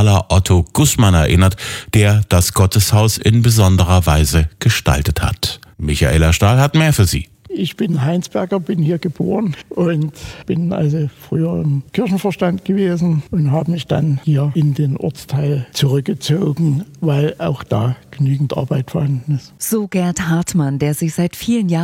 Maler Otto Gußmann erinnert, der das Gotteshaus in besonderer Weise gestaltet hat. Michaela Stahl hat mehr für Sie. Ich bin Heinsberger, bin hier geboren und bin also früher im Kirchenvorstand gewesen und habe mich dann hier in den Ortsteil zurückgezogen, weil auch da genügend Arbeit vorhanden ist. So Gerd Hartmann, der sich seit vielen Jahren